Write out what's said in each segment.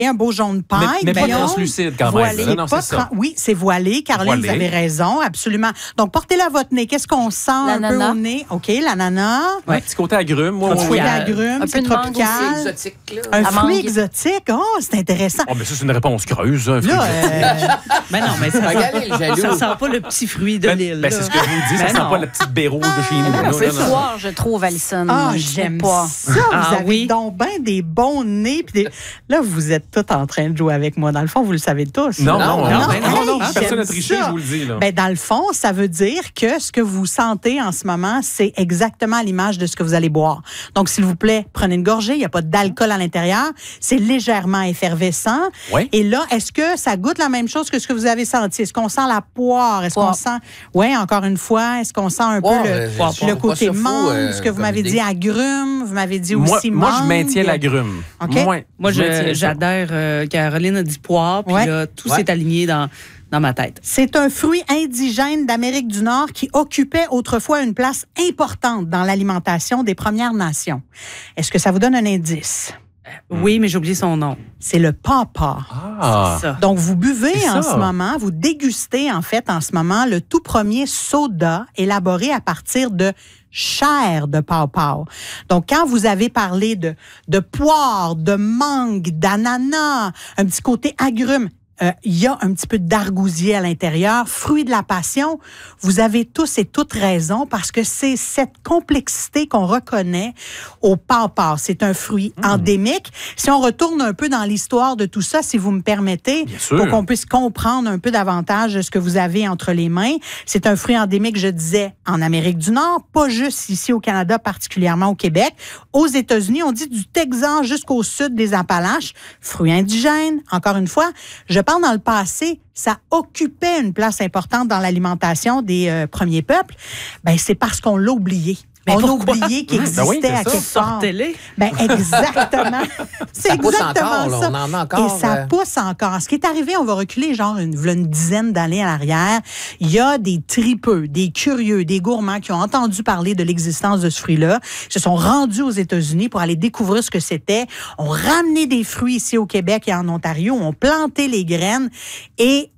et un beau jaune paille. Mais pas translucide quand voilé, même. Non, c'est ça. Oui, c'est voilé. Caroline, Voilé. vous avez raison, absolument. Donc, portez-le à votre nez. Qu'est-ce qu'on sent un peu au nez? OK, l'ananas. Un petit côté agrume. Un petit côté agrume, c'est tropical. Exotique, là. Un La fruit mangue. exotique. Oh, c'est intéressant. Oh, mais ça, c'est une réponse creuse. Un fruit Là, Ben non, mais ça Regardez le jaloux. ça sent pas le petit fruit de l'île. Ben, c'est ce que je vous dis. Ça Ben sent non. pas la petite baie rouge de chez nous. là, C'est là, là. soir, je trouve, Alison. Ah, Je sais j'aime pas. ça. Vous avez donc bien des bons nez. Puis Là, vous êtes tous en train de jouer avec moi. Dans le fond, vous le savez tous. Non, là. non, Hey, personne j'aime n'a triché, ça. je vous le dis. Là. Ben, dans le fond, ça veut dire que ce que vous sentez en ce moment, c'est exactement à l'image de ce que vous allez boire. Donc, s'il vous plaît, prenez une gorgée. Il n'y a pas d'alcool à l'intérieur. C'est légèrement effervescent. Oui. Et là, est-ce que ça goûte la même chose que ce que vous avez senti? Est-ce qu'on sent la poire? Est-ce qu'on sent... Oui, encore une fois, est-ce qu'on sent un peu le côté mangue? Ce que vous m'avez dit, agrumes. Vous m'avez dit aussi moi, je mangue. maintiens l'agrume. OK. Moi, je maintiens ça. j'adhère. Caroline a dit poire, puis là, tout s'est aligné dans ma tête. C'est un fruit indigène d'Amérique du Nord qui occupait autrefois une place importante dans l'alimentation des Premières Nations. Est-ce que ça vous donne un indice? Oui, mais j'ai oublié son nom. C'est le pawpaw. Ah. C'est ça. Donc, vous buvez C'est en ça. ce moment, vous dégustez en fait en ce moment le tout premier soda élaboré à partir de chair de pawpaw. Donc, quand vous avez parlé de poire, de mangue, d'ananas, un petit côté agrume, il y a un petit peu d'argousier à l'intérieur, fruit de la passion. Vous avez tous et toutes raison parce que c'est cette complexité qu'on reconnaît au pawpaw. C'est un fruit endémique. Si on retourne un peu dans l'histoire de tout ça, si vous me permettez, Bien sûr. pour qu'on puisse comprendre un peu davantage ce que vous avez entre les mains, c'est un fruit endémique, je disais, en Amérique du Nord, pas juste ici au Canada, particulièrement au Québec. Aux États-Unis, on dit du Texas jusqu'au sud des Appalaches. Fruit indigène, encore une fois. Je pense dans le passé, ça occupait une place importante dans l'alimentation des premiers peuples. Ben, c'est parce qu'on l'a oublié. Mais on a pourquoi? oublié qu'il existait oui, c'est à ça. quelque part. Sortez-les. Ben, exactement. C'est Ça pousse exactement encore, là. ça. On en a encore, Et ça pousse encore. Ce qui est arrivé, on va reculer genre une dizaine d'années à l'arrière. Il y a des tripeux, des curieux, des gourmands qui ont entendu parler de l'existence de ce fruit-là, se sont rendus aux États-Unis pour aller découvrir ce que c'était, ont ramené des fruits ici au Québec et en Ontario, ont planté les graines et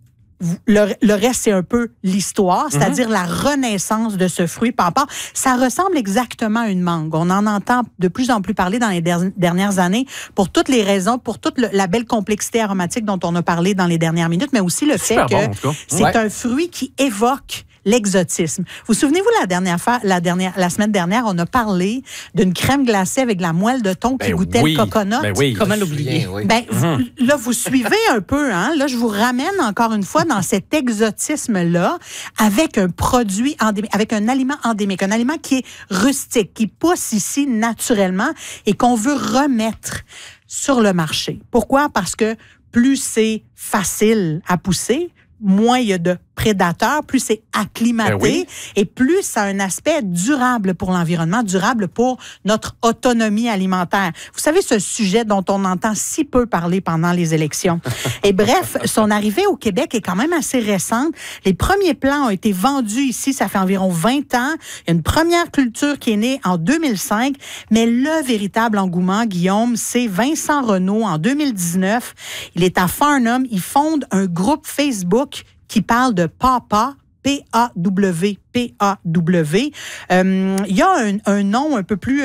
le reste, c'est un peu l'histoire, c'est-à-dire la renaissance de ce fruit pawpaw. Ça ressemble exactement à une mangue. On en entend de plus en plus parler dans les dernières années pour toutes les raisons, pour toute la belle complexité aromatique dont on a parlé dans les dernières minutes, mais aussi le fait Super que bon, en tout cas. c'est un fruit qui évoque l'exotisme. Vous souvenez-vous, la semaine dernière, on a parlé d'une crème glacée avec de la moelle de thon qui goûtait le coconut. Ben oui. Comment l'oublier? Oui. Ben, là, vous suivez un peu, hein? Là, je vous ramène encore une fois dans cet exotisme-là avec un produit endémique, avec un aliment endémique, un aliment qui est rustique, qui pousse ici naturellement et qu'on veut remettre sur le marché. Pourquoi? Parce que plus c'est facile à pousser, moins il y a de prédateurs, plus c'est acclimaté Ben oui. et plus ça a un aspect durable pour l'environnement, durable pour notre autonomie alimentaire. Vous savez, ce sujet dont on entend si peu parler pendant les élections. Et bref, son arrivée au Québec est quand même assez récente. Les premiers plants ont été vendus ici, ça fait environ 20 ans. Il y a une première culture qui est née en 2005, mais le véritable engouement, Guillaume, c'est Vincent Renaud en 2019. Il est à Farnham. Il fonde un groupe Facebook qui parle de pawpaw, P-A-W, P-A-W. Il y a un nom un peu plus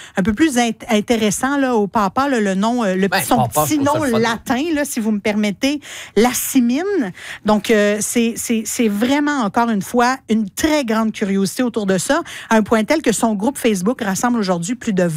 intéressant là, au pawpaw, là, le nom, son pawpaw, petit je trouve nom ça le fun. latin, là, si vous me permettez, l'assimine. Donc, c'est vraiment, encore une fois, une très grande curiosité autour de ça, à un point tel que son groupe Facebook rassemble aujourd'hui près de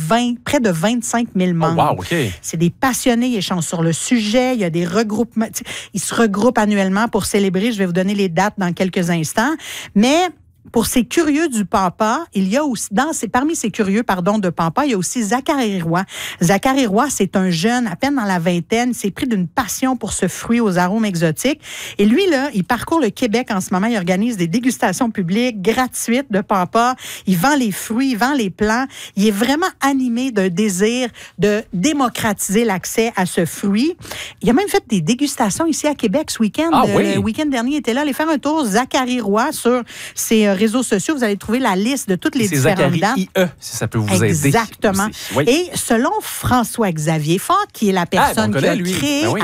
25 000 membres. Oh, wow, OK. C'est des passionnés, ils échangent sur le sujet, il y a des regroupements, ils se regroupent annuellement pour célébrer, je vais vous donner les dates dans quelques instants, mais pour ces curieux du pawpaw, il y a aussi, parmi ces curieux, de pawpaw, il y a aussi Zachary Roy. Zachary Roy, c'est un jeune, à peine dans la vingtaine, il s'est pris d'une passion pour ce fruit aux arômes exotiques. Et lui, là, il parcourt le Québec en ce moment, il organise des dégustations publiques gratuites de pawpaw. Il vend les fruits, il vend les plants. Il est vraiment animé d'un désir de démocratiser l'accès à ce fruit. Il a même fait des dégustations ici à Québec ce week-end. Ah oui? Le week-end dernier, il était là, aller faire un tour. Zachary Roy sur ses réseaux sociaux, vous allez trouver la liste de toutes les C'est différentes Zachary dates. IE, si ça peut vous aider. Exactement. Aussi. Oui. Et selon François-Xavier Faure, qui est la personne on qui a connaît, lui. créé Ben oui.